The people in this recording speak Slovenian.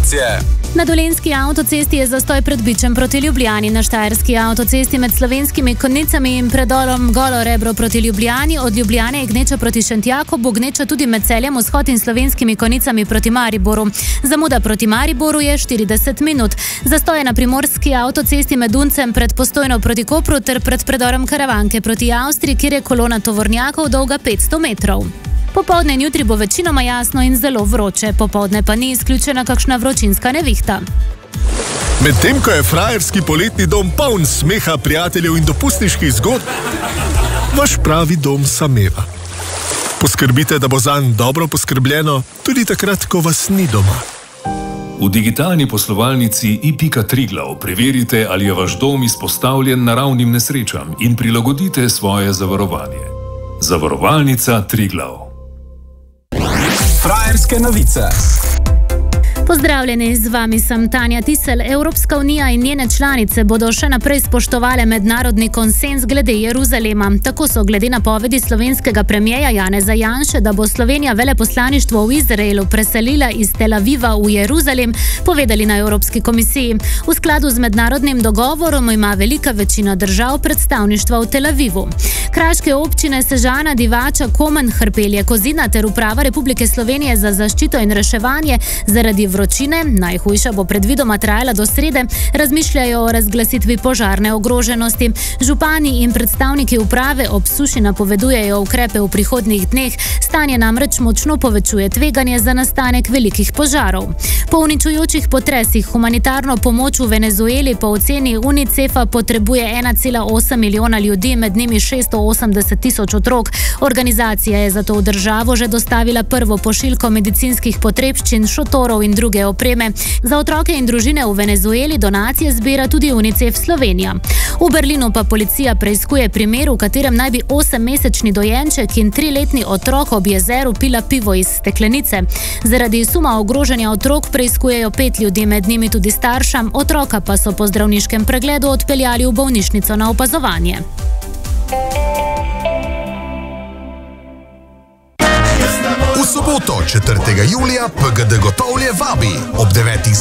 informacije. Na Dolenjski avtocesti je zastoj pred Bičem proti Ljubljani. Na Štajerski avtocesti med Slovenskimi Konjicami in predolom Golo Rebro proti Ljubljani. Od Ljubljane je gneča proti Šentjaku, bo gneča tudi med Celjem, Vzhod in Slovenskimi Konjicami proti Mariboru. Zamuda proti Mariboru je 40 minut. Zastoj je na Primorski avtocesti med Duncem pred Postojno proti Kopru ter pred predorom Karavanke proti Avstriji, kjer je kolona tovornjakov dolga 500 metrov. Popoldne in jutri bo večinoma jasno in zelo vroče, popoldne pa ni izključena kakšna vročinska nevihta. Medtem ko je frajerski poletni dom poln smeha, prijateljev in dopustniških zgodb, vaš pravi dom sameva. Poskrbite, da bo zanj dobro poskrbljeno, tudi takrat, ko vas ni doma. V digitalni poslovalnici i.Triglav preverite, ali je vaš dom izpostavljen naravnim nesrečam in prilagodite svoje zavarovanje. Zavarovalnica Triglav. Frajerske novice. Pozdravljeni, z vami sem Tanja Tisel. Evropska unija in njene članice bodo še naprej spoštovale mednarodni konsenz glede Jeruzalema. Tako so glede napovedi slovenskega premierja Janeza Janše, da bo Slovenija veleposlaništvo v Izraelu preselila iz Tel Aviva v Jeruzalem, povedali na Evropski komisiji. V skladu z mednarodnim dogovorom ima velika večina držav predstavništva v Tel Avivu. Kraške občine Sežana, Divača, Komen, Hrpelje, Kozina ter Uprava Republike Slovenije za zaščito in reševanje zaradi vročine, najhujša bo predvidoma trajala do srede, razmišljajo o razglasitvi požarne ogroženosti. Župani in predstavniki uprave ob suši napovedujejo ukrepe v prihodnjih dneh, stanje namreč močno povečuje tveganje za nastanek velikih požarov. Po uničujočih potresih humanitarno pomoč v Venezueli po oceni UNICEF-a potrebuje 1,8 milijona ljudi, med njimi 680 tisoč otrok. Organizacija je zato v državo že dostavila prvo pošiljko medicinskih potrebščin, šotorov in druge opreme. Za otroke in družine v Venezueli donacije zbira tudi UNICEF Slovenija. V Berlinu pa policija preiskuje primer, v katerem naj bi 8-mesečni dojenček in 3-letni otrok ob jezeru pila pivo iz steklenice. Zaradi suma ogrožanja otrok preiskujejo 5 ljudi, med njimi tudi starša, otroka pa so po zdravniškem pregledu odpeljali v bolnišnico na opazovanje. V soboto 4. julija PGD Gotovlje vabi ob 9.